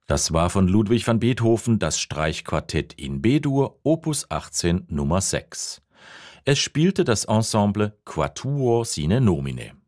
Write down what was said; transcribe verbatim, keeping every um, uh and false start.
Das war von Ludwig van Beethoven das Streichquartett in B-Dur, Opus achtzehn Nummer sechs. Es spielte das Ensemble Quatuor sine nomine.